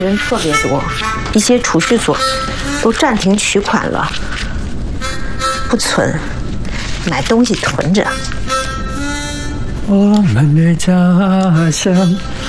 人特别多，一些储蓄所都暂停取款了，不存，买东西囤着。 我们的家乡